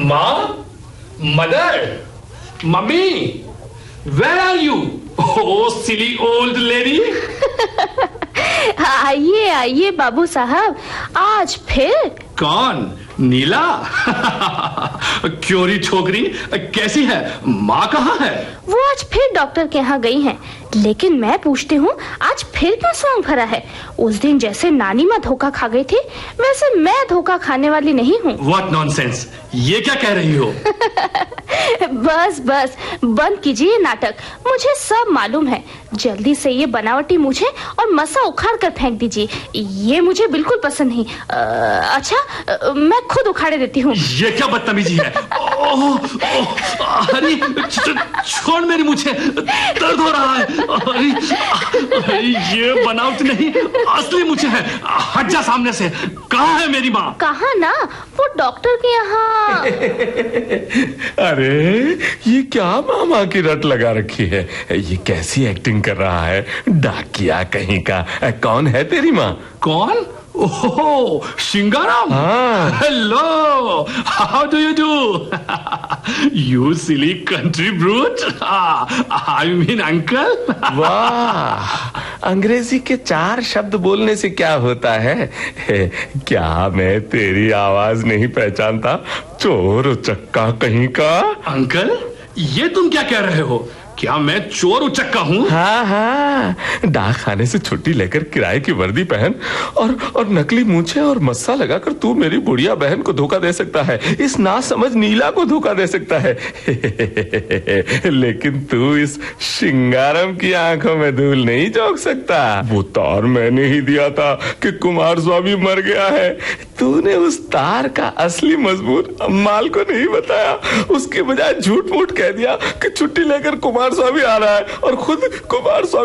माँ, mother, mummy, where are you? Oh silly old lady. आइए आइए बाबू साहब, आज फिर? कौन? नीला? क्योरी छोकरी कैसी है? माँ कहाँ है? वो आज फिर डॉक्टर के यहाँ गई हैं, लेकिन मैं पूछती हूँ आज फिर क्या सॉन्ग भरा है? उस दिन जैसे नानी माँ धोखा खा गई थी, वैसे मैं धोखा खाने वाली नहीं हूँ। What nonsense! ये क्या कह रही हो? बस बस बंद कीजिए नाटक, मुझे सब मालूम है। जल्दी से ये बनावटी मुझे और मसा उखाड़ कर फेंक दीजिए, ये मुझे बिल्कुल पसंद नहीं। अच्छा, मैं खुद उखाड़े देती हूँ। ये क्या बदतमीजी है? अरे छोड़ मेरी मुझे, दर्द हो रहा है। अरे ये बनावट नहीं, असली मुझे है। हट जा सामने से। कहाँ है मेरी माँ? कहाँ ना, वो डॉक्टर के यहाँ। अरे ये क्या मामा की रट लगा रखी है? ये कैसी एक्टिंग कर रहा है? डाकिया कहीं का। कौन है तेरी माँ? कौन? ओह शिंगाराम। Hello, how do you do? You silly country brute. I mean uncle. वाह, अंग्रेजी के 4 शब्द बोलने से क्या होता है? क्या मैं तेरी आवाज नहीं पहचानता? चोर उचक्का कहीं का। अंकल, ये तुम क्या कह रहे हो? क्या मैं चोर उचक्का हूँ? हाँ हाँ, डाक खाने से छुट्टी लेकर किराए की वर्दी पहन और नकली मूंछें और मस्सा लगाकर तू मेरी बुढ़िया बहन को धोखा दे सकता है, इस नासमझ नीला को धोखा दे सकता है। लेकिन तू इस शिंगारम की आंखों में धूल नहीं झोंक सकता। वो तार मैंने ही दिया था कि कुमार स्वामी मर गया है। तूने उस तार का असली मजबूर माल को नहीं बताया, उसके बजाय झूठ मूठ कह दिया कि छुट्टी लेकर कुमार स्वामी आ रहा है और खुद कुमार स्वामी